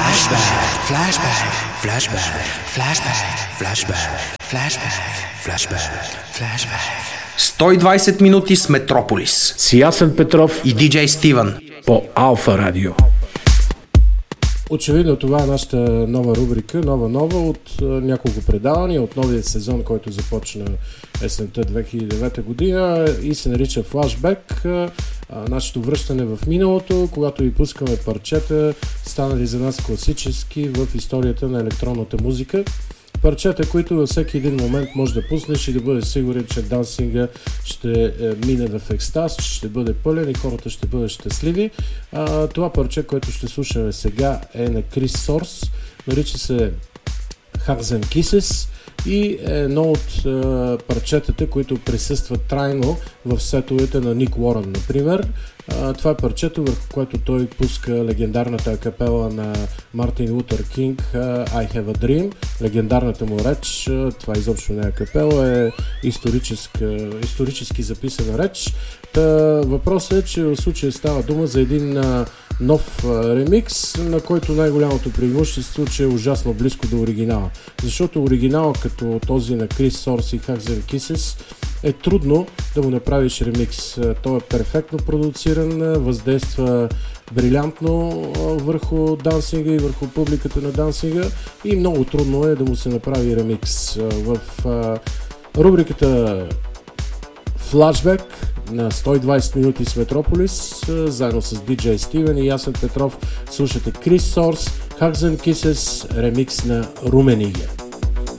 Flashback. 120 минути с Метрополис. С Ясен Петров и диджей Стивън по Алфа Радио. Очевидно това е нашата нова рубрика, нова от няколко предавания, от новия сезон, който започна есента 2009 година и се нарича Flashback. Нашето връщане в миналото, когато ви пускаме парчета, станали за нас класически в историята на електронната музика. Парчета, които във всеки един момент може да пуснеш и да бъдеш сигурен, че дансинга ще мине в екстаз, че ще бъде пълен и хората ще бъдат щастливи. Това парче, което ще слушаме сега, е на Крис Сорс, нарича се Hugs and Kisses и е едно от парчетата, които присъстват трайно в сетовете на Ник Уорън, например. Това е парчето, върху което той пуска легендарната акапела на Мартин Лутер Кинг I Have a Dream, легендарната му реч. Това изобщо не е акапела, е исторически записана реч. Въпросът е, че в случая става дума за един нов ремикс, на който най-голямото преимущество, че е ужасно близко до оригинала. Защото оригинала, като този на Крис Сорс и Hugs and Kisses, е трудно да му направиш ремикс. Той е перфектно продуциран, въздейства брилянтно върху дансинга и върху публиката на дансинга и много трудно е да му се направи ремикс. В рубриката Flashback на 120 минути с Метрополис, заедно с диджей Стивен и Ясен Петров, слушате Крис Сорс, Hugs and Kisses, ремикс на Румениге.